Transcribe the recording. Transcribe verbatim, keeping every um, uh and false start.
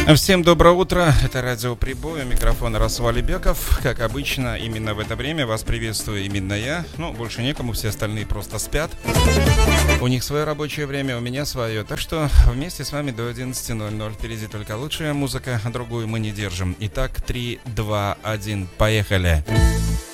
Всем доброе утро, это радио Прибой, у микрофона Расул Алибеков. Как обычно, именно в это время вас приветствую именно я. Ну, больше некому, все остальные просто спят. У них свое рабочее время, у меня свое. Так что вместе с вами до одиннадцати ноль-ноль. Впереди только лучшая музыка, а другую мы не держим. Итак, три, два, один, поехали.